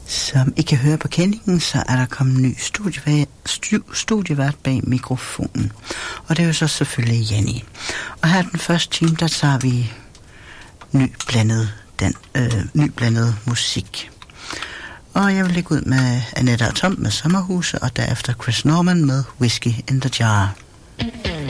Som I kan høre på kendingen, så er der kommet en ny studievært bag mikrofonen. Og det er jo så selvfølgelig Janni. Og her den første time, der tager vi ny blandet musik. Og jeg vil lægge ud med Annette og Tom med Sommerhuse, og derefter Chris Norman med Whiskey in the Jar.